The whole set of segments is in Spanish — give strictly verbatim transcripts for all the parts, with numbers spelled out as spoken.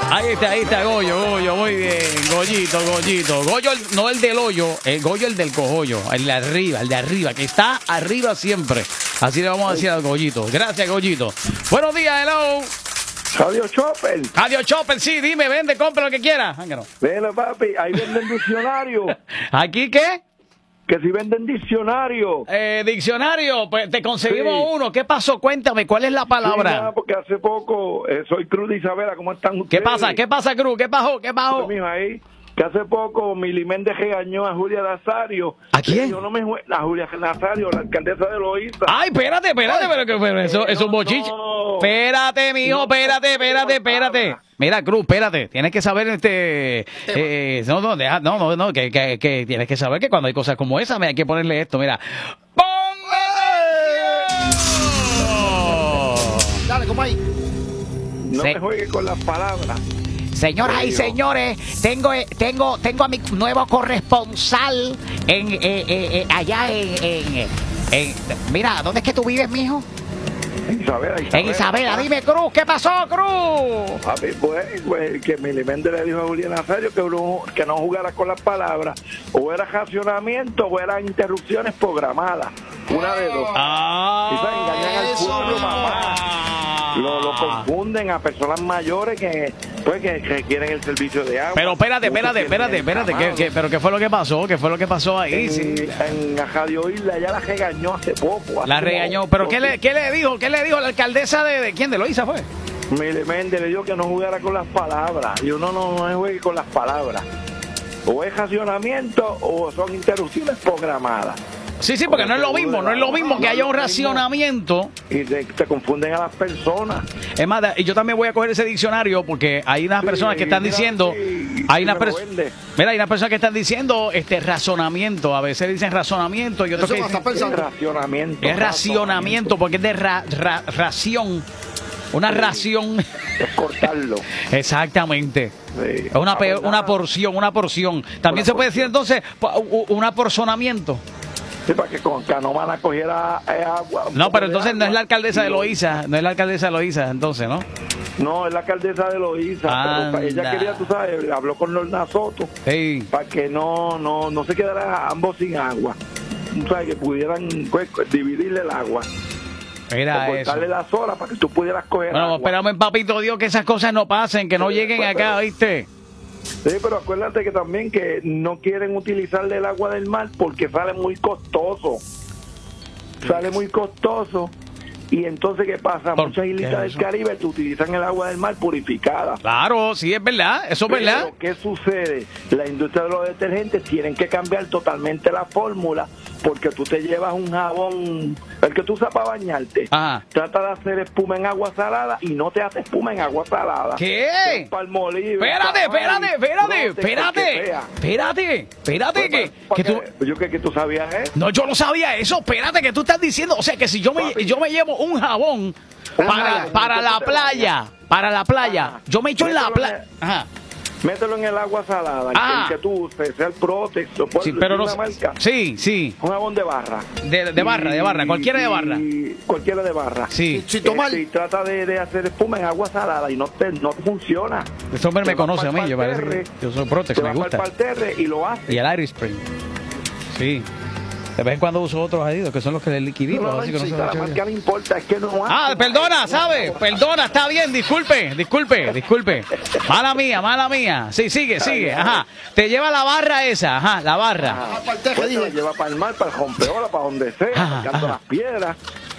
Ahí está, ahí está, Goyo, Goyo, muy bien. Goyito, Goyito. Goyo, el- no el del hoyo, el Goyo el del cojollo, el de arriba, el de arriba, que está arriba siempre. Así le vamos a decir al Goyito. Gracias, Goyito. Buenos días, hello. Radio Chopper. Adiós, Chopper, sí, dime, vende, compra lo que quiera. Ángelo. Mira, papi, ahí venden diccionario. ¿Aquí qué? Que si venden diccionario. Eh, diccionario, pues te conseguimos Sí. uno. ¿Qué pasó? Cuéntame, ¿cuál es la Sí, palabra? nada, porque hace poco, eh, soy Cruz de Isabela, ¿cómo están ustedes? ¿Qué pasa? ¿Qué pasa, Cruz? ¿Qué pasó? ¿Qué pasó? Pues, mijo, ahí, que hace poco Mili Méndez regañó a Julia Nazario. ¿A quién? Yo no me jue- a Julia Nazario, la alcaldesa de Loíza. Ay, espérate, espérate, pero, que- pero eso es un no, bochiche. no. Espérate, mijo, No, espérate, espérate, espérate. palabra. Mira, Cruz, espérate. Tienes que saber este. Eh, no, no, deja- no, no, no, que, que, que tienes que saber que cuando hay cosas como esa, me hay que ponerle esto. Mira. ¡Ponme atención! Dale, como ahí. No Sí. me juegue con las palabras. Señoras y Digo. señores, tengo, eh, tengo, tengo a mi nuevo corresponsal en, eh, eh, eh, allá en, en, en- Mira, ¿dónde es que tú vives, mijo? Isabela, Isabela. En Isabela. Dime, Cruz, ¿qué pasó, Cruz? Papi, pues, pues, que Mili Méndez le dijo a Julia Nazario que no, que no jugara con las palabras. O era racionamiento o eran interrupciones programadas. Una de dos. Ah, Y se engañan al eso pueblo, mismo. mamá. Lo, lo confunden a personas mayores que, pues, que, que quieren el servicio de agua. Pero espérate, Muchos espérate, tienen espérate, espérate. ¿qué, encamados. qué, pero ¿qué fue lo que pasó? ¿Qué fue lo que pasó ahí? En, Sí. en Radio Isla ya la regañó hace poco. La hace regañó. como- ¿Pero qué le, qué le dijo? ¿Qué le dijo la alcaldesa de, de quién? ¿De Loíza fue? Mili Méndez le dijo que no jugara con las palabras. Y uno no, no juegue con las palabras. O es racionamiento o son interrupciones programadas. Sí, sí, porque no es lo mismo. No es lo mismo que haya un racionamiento. Y te, te confunden a las personas. Es más, y yo también voy a coger ese diccionario porque hay unas Sí, personas que están mira, diciendo, sí, hay sí unas me lo personas, vende. mira, hay unas personas que están diciendo este razonamiento, a veces dicen razonamiento y otros Eso que me está dicen, Es pensando. racionamiento. es racionamiento porque es de ra- ra- ración, una ración, Es cortarlo. exactamente. Sí. Es una, Ah, pe- pues una nada. porción, una porción. También Una se puede decir porción. entonces po- u- un aporzonamiento. Sí, para que con Canomana cogiera eh, agua. un No, poco pero de entonces no es agua la alcaldesa y de lo- Loíza, no es la alcaldesa de Loíza, entonces, ¿no? No, es la alcaldesa de Loíza. Pero pa- ella Anda. quería, tú sabes, habló con Lorna Soto Sí. para que no, no, no se quedaran ambos sin agua. Tú sabes, que pudieran pues, dividirle el agua. Mira o eso. cortarle las horas para que tú pudieras coger Bueno, agua. espérame, papito Dios, que esas cosas no pasen, que no Sí, lleguen pues, acá, pero- ¿viste? Sí, pero acuérdate que también que no quieren utilizarle el agua del mar porque sale muy costoso. Sale muy costoso. Y entonces, ¿qué pasa? ¿Por Muchas qué islitas del eso? Caribe te utilizan el agua del mar purificada. Claro, sí, es verdad, eso es verdad. Pero, ¿qué sucede? La industria de los detergentes tienen que cambiar totalmente la fórmula porque tú te llevas un jabón, el que tú usas para bañarte, Ajá. trata de hacer espuma en agua salada y no te hace espuma en agua salada. ¿Qué? Palmolive, Espérate, espérate, espérate, no te- espérate, porque sea. espérate, espérate, Pues, que, pa- que pa- tú... que- Yo que, que tú sabías eso. No, yo no sabía eso, espérate, que tú estás diciendo, o sea, que si yo me, Papi. yo me llevo un jabón para, Ajá. para la Tú te playa, para la playa, Ajá. yo me echo en la Mételo playa... en Ajá. Mételo en el agua salada, Ah. el que tú uses, sea el Protex o por Sí, pero no una sé- marca. Sí, sí, Un jabón de barra. de, de barra, de barra, Y- cualquiera de barra. y- cualquiera de barra. Sí, Si tomar. Este, y trata de, de hacer espuma en agua salada y no te, no te funciona. este hombre me Te vas conoce a pa'l mí, yo parece que parterre, yo soy Protex, te me vas gusta. pa'l parterre y lo haces. Y el Irish Spring. Sí. De vez en cuando uso otros adidos, que son los que le liquidito. No, no, así que no se sí, me la echa marca no importa, es que no Ah, hace. perdona, ¿sabe? Perdona, está bien, disculpe, disculpe, disculpe. Mala mía, mala mía. Sí, sigue, sigue, ajá. Te lleva la barra esa, ajá, la barra. Ajá. Aparte, ¿qué Pues te la dije? lleva para el mar, para el rompeola, para donde sea, Ajá, marcando ajá. las piedras.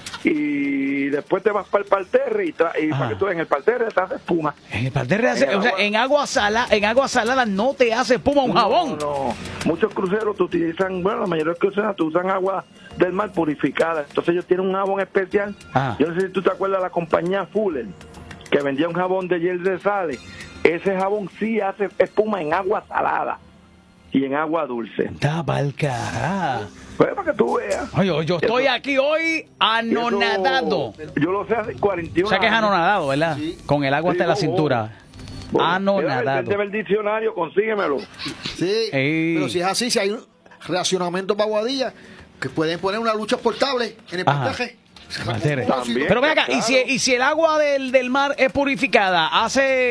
Y después te vas para el parterre y, tra- y Ajá. para que tú en el parterre te haces espuma. En el parterre hace- En el o sea, agua- en agua salada, en agua salada no te hace espuma un jabón. No, no. Muchos cruceros te utilizan, bueno, la mayoría de los cruceros te usan agua del mar purificada. Entonces ellos tienen un jabón especial. Ajá. Yo no sé si tú te acuerdas de la compañía Fuller, que vendía un jabón de hiel de sales. Ese jabón sí hace espuma en agua salada y en agua dulce. Está pa'l carajo. Pues para que tú veas. Oye, yo estoy Eso- aquí hoy anonadado. Eso, yo lo sé hace cuarenta y uno O sea que es años. anonadado, ¿verdad? Sí. Con el agua Sí, hasta la bobo. cintura. Bueno, mira, Anonadado. vende el diccionario, consíguemelo. Sí, Ey. pero si es así, si hay un racionamiento para Guadilla, que pueden poner una lucha portable en el Ajá. partaje. Parterre. También, Pero ven acá, y claro. si, y si el agua del, del mar es purificada, hace